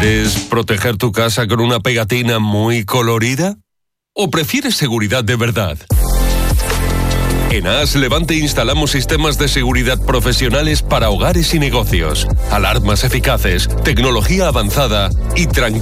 ¿Quieres proteger tu casa con una pegatina muy colorida? ¿O prefieres seguridad de verdad? En AS Levante instalamos sistemas de seguridad profesionales para hogares y negocios, alarmas eficaces, tecnología avanzada y tranquilidad